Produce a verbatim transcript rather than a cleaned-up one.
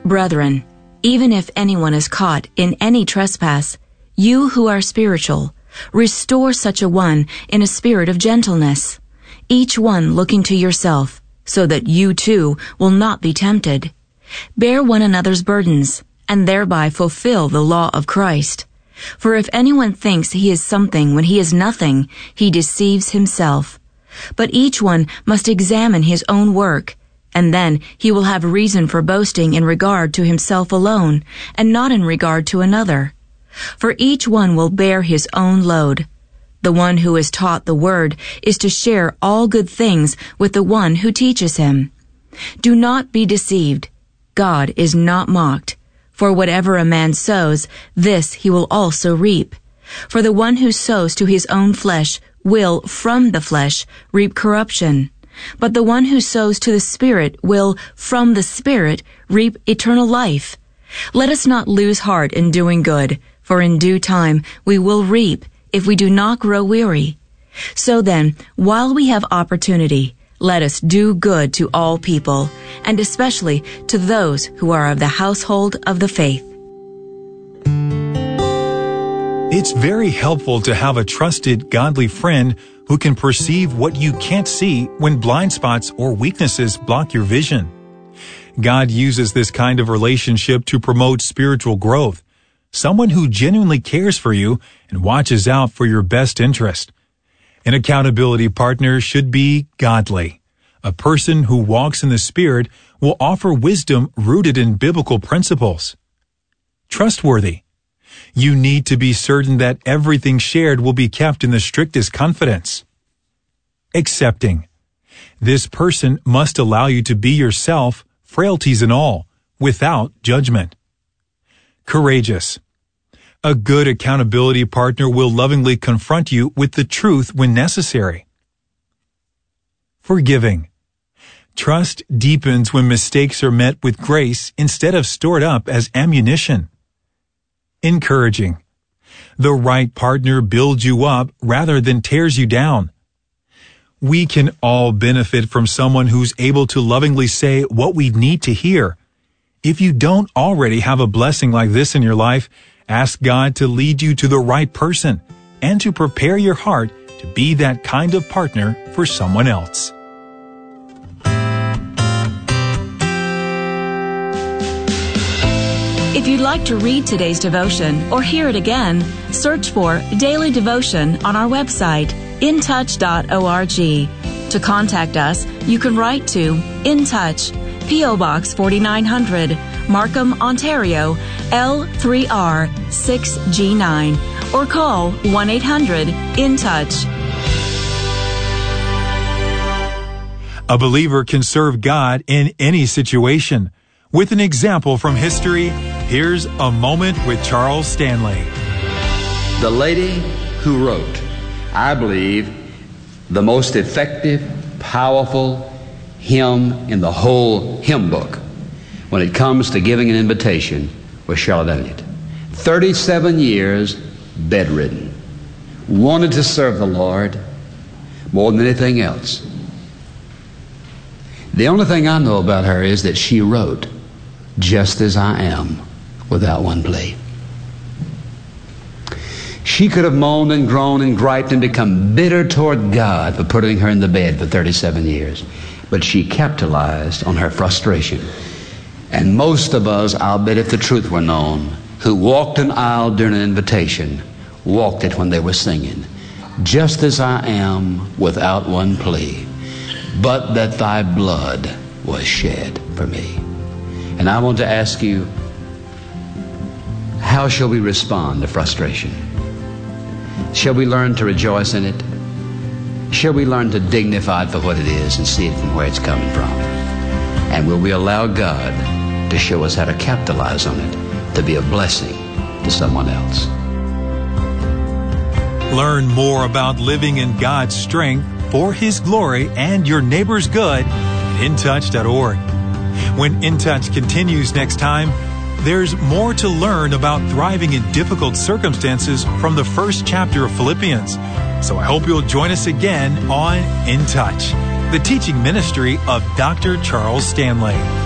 Brethren, even if anyone is caught in any trespass, you who are spiritual, restore such a one in a spirit of gentleness, each one looking to yourself, so that you too will not be tempted. Bear one another's burdens, and thereby fulfill the law of Christ. For if anyone thinks he is something when he is nothing, he deceives himself. But each one must examine his own work, and then he will have reason for boasting in regard to himself alone, and not in regard to another. For each one will bear his own load. The one who is taught the word is to share all good things with the one who teaches him. Do not be deceived. God is not mocked. For whatever a man sows, this he will also reap. For the one who sows to his own flesh will, from the flesh, reap corruption. But the one who sows to the Spirit will, from the Spirit, reap eternal life. Let us not lose heart in doing good, for in due time we will reap, if we do not grow weary. So then, while we have opportunity, let us do good to all people, and especially to those who are of the household of the faith. It's very helpful to have a trusted, godly friend who can perceive what you can't see when blind spots or weaknesses block your vision. God uses this kind of relationship to promote spiritual growth. Someone who genuinely cares for you and watches out for your best interest. An accountability partner should be godly. A person who walks in the Spirit will offer wisdom rooted in biblical principles. Trustworthy. You need to be certain that everything shared will be kept in the strictest confidence. Accepting. This person must allow you to be yourself, frailties and all, without judgment. Courageous. A good accountability partner will lovingly confront you with the truth when necessary. Forgiving. Trust deepens when mistakes are met with grace instead of stored up as ammunition. Encouraging. The right partner builds you up rather than tears you down. We can all benefit from someone who's able to lovingly say what we need to hear. If you don't already have a blessing like this in your life, ask God to lead you to the right person and to prepare your heart to be that kind of partner for someone else. If you'd like to read today's devotion or hear it again, search for Daily Devotion on our website, in touch dot org. To contact us, you can write to In Touch, P O Box forty-nine hundred, Markham, Ontario, L three R six G nine, or call one eight hundred in touch. A believer can serve God in any situation. With an example from history, here's A Moment with Charles Stanley. The lady who wrote, I believe, the most effective, powerful hymn in the whole hymn book when it comes to giving an invitation was Charlotte Elliott. thirty-seven years bedridden. Wanted to serve the Lord more than anything else. The only thing I know about her is that she wrote, just as I am, without one plea. She could have moaned and groaned and griped and become bitter toward God for putting her in the bed for thirty-seven years. But she capitalized on her frustration. And most of us, I'll bet if the truth were known, who walked an aisle during an invitation, walked it when they were singing, just as I am, without one plea, but that thy blood was shed for me. And I want to ask you, how shall we respond to frustration? Shall we learn to rejoice in it? Shall we learn to dignify it for what it is and see it from where it's coming from? And will we allow God to show us how to capitalize on it, to be a blessing to someone else? Learn more about living in God's strength for His glory and your neighbor's good at in touch dot org. When In Touch continues next time, there's more to learn about thriving in difficult circumstances from the first chapter of Philippians. So I hope you'll join us again on In Touch, the teaching ministry of Doctor Charles Stanley.